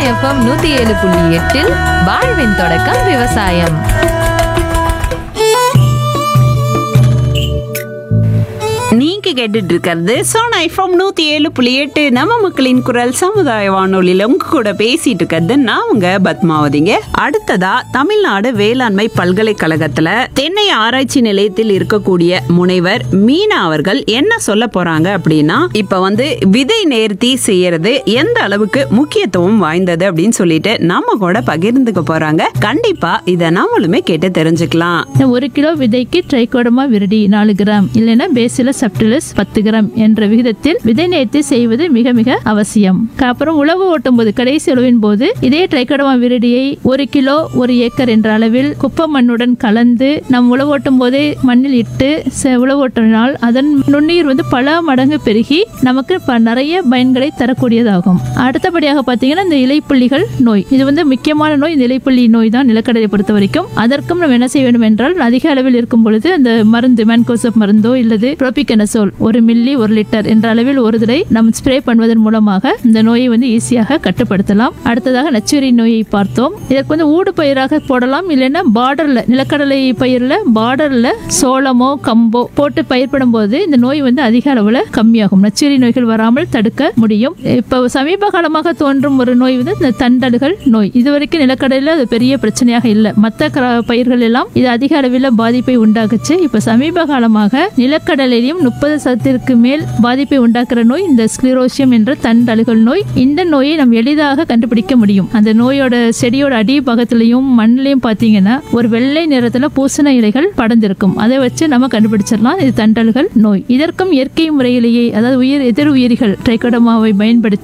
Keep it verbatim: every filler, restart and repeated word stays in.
FM நூத்தி ஏழு புள்ளி எட்டில் வாழ்வின் தொடக்கம் விவசாயம். நீங்க கேட்டுட்டு இருக்கிறது சோனா எஃப்எம் நூத்தி ஏழு புள்ளி எட்டு நம்ம மக்களின் குரல் சமுதாய வானொலியில உங்க கூட பேசிட்டு இருக்கிறது நான் உங்க பத்மாவதிங்க. அடுத்ததா தமிழ்நாடு வேளாண்மை பல்கலைக்கழகத்துல தென்னை ஆராய்ச்சி நிலையத்தில் இருக்கக்கூடிய முனைவர் மீனா அவர்கள் என்ன சொல்ல போறாங்க அப்படின்னா, இப்ப வந்து விதை நேர்த்தி செய்யறது எந்த அளவுக்கு முக்கியத்துவம் வாய்ந்தது அப்படின்னு சொல்லிட்டு நம்ம கூட பகிர்ந்துக்க போறாங்க. கண்டிப்பா இத நாமளுமே கேட்டு தெரிஞ்சுக்கலாம். ஒரு கிலோ விதைக்கு ட்ரைகோடர்மா விரிடி நாலு கிராம் இல்லைன்னா பேசிலஸ் சப்டிலிஸ் பத்து கிராம் என்ற விகிதத்தில் விதை நேர்த்தி செய்வது மிக மிக அவசியம். அப்புறம் உழவு ஓட்டும் போது கடைசி உழவின் போது இதே ட்ரைகோடர்மா விரிடியை ஒரு கிலோ ஒரு ஏக்கர் என்ற அளவில் குப்பை மண்ணுடன் கலந்து நம் உழவு ஓட்டும் போதே மண்ணில் இட்டு உழவு ஓட்டினால் அதன் நுண்ணுயிர் வந்து பல மடங்கு பெருகி நமக்கு நிறைய பயன்களை தரக்கூடியதாகும். அடுத்தபடியாக பார்த்தீங்கன்னா இந்த இலைப்புள்ளிகள் நோய், இது வந்து முக்கியமான நோய். இந்த இலைப்புள்ளி நோய் தான் நிலக்கடலை பொறுத்த வரைக்கும். அதற்கும் நம்ம என்ன செய்ய வேண்டும் என்றால், அதிக அளவில் இருக்கும் பொழுது அந்த மருந்து மேன்கோசப் மருந்தோ இல்லது புரோபிகனசோல் ஒரு மில்லி ஒரு லிட்டர் என்ற அளவில் ஒரு தடவை நம்ம ஸ்ப்ரே பண்ணுவதன் மூலமாக இந்த நோயை வந்து ஈஸியாக கட்டுப்படுத்தலாம். அடுத்ததாக நச்சுரி நோயை பார்த்தோம். இதற்கு வந்து ஊடு பயிராக போடலாம், இல்லைன்னா பார்டர்ல நிலக்கடலை பயிரில் பார்டர்ல சோளமோ கம்போ போட்டு பயிர்படும் போது இந்த நோய் வந்து அதிக அளவில் கம்மியாகும். நச்சுரி நோய்கள் வராமல் தடுக்க முடியும். இப்போ சமீப காலமாக தோன்றும் ஒரு நோய் வந்து இந்த தண்டல்கள் நோய். இதுவரைக்கும் நிலக்கடலையில் அது பெரிய பிரச்சனையாக இல்லை. மற்ற பயிர்கள் எல்லாம் இது அதிக அளவில் பாதிப்பை உண்டாக்குச்சு. இப்ப சமீப காலமாக நிலக்கடலையும் முப்பது சதத்திற்கு மேல் பாதிப்பை உண்டாக்குற நோய் இந்த ஸ்க்ளிரோசியம் என்ற தண்டல்கள் நோய். இந்த நோயை நம்ம எளிதாக கண்டுபிடிக்க முடியும். அந்த நோயோட செடியோட அடி பக்கத்திலையும் மண்ணிலையும் பார்த்தீங்கன்னா ஒரு வெள்ளை நிறத்துல பூசண இலைகள் படர்ந்திருக்கும். அதை வச்சு நம்ம கண்டுபிடிச்சிடலாம் இது தண்டல்கள் நோய். இதற்கும் இயற்கை முறையிலேயே, அதாவது உயிர் எதிர் உயிரிகள் ட்ரைகோடர்மாவை பயன்படுத்தி